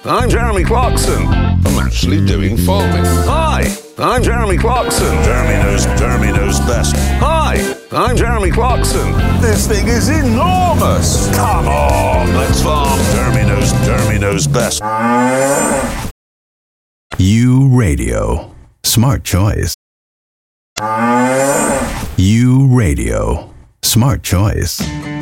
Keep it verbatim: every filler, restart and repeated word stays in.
I'm Jeremy Clarkson. I'm actually doing farming. Hi, I'm Jeremy Clarkson. Jeremy knows, Jeremy knows best. Hi, I'm Jeremy Clarkson. This thing is enormous. Come on, let's farm. Jeremy knows, Jeremy knows best. U Radio. Smart choice. U Radio. Smart choice.